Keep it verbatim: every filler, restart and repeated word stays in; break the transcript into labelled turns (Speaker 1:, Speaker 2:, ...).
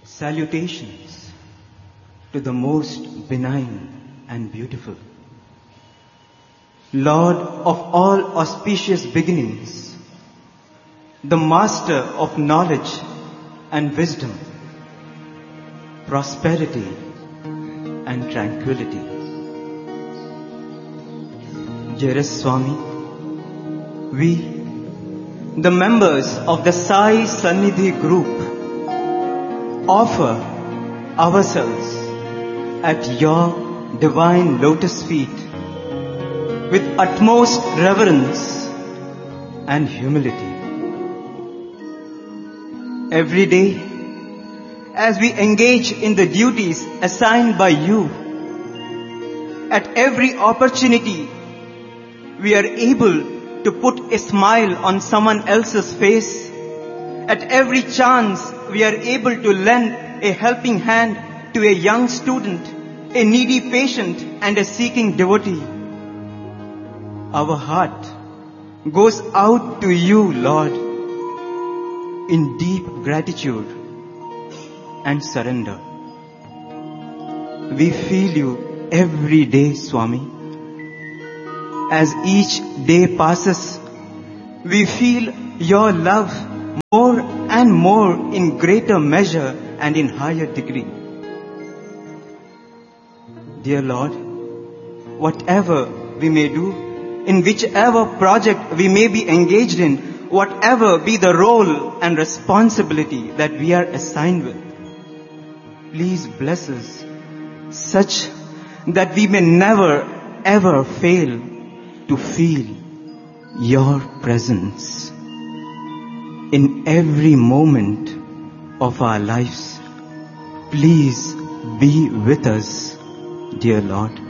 Speaker 1: Salutations to the most benign and beautiful, Lord of all auspicious beginnings, the Master of knowledge and wisdom, prosperity and tranquility. Dearest Swami, we, the members of the Sai Sannidhi group, offer ourselves at your divine lotus feet with utmost reverence and humility. Every day, as we engage in the duties assigned by you, at every opportunity, we are able to put a smile on someone else's face. At every chance, we are able to lend a helping hand to a young student, a needy patient, and a seeking devotee. Our heart goes out to you, Lord, in deep gratitude and surrender. We feel you every day, Swami. As each day passes, we feel your love more and more in greater measure and in higher degree. Dear Lord, whatever we may do, in whichever project we may be engaged in, whatever be the role and responsibility that we are assigned with, please bless us such that we may never ever fail to feel your presence in every moment of our lives. Please be with us, dear Lord.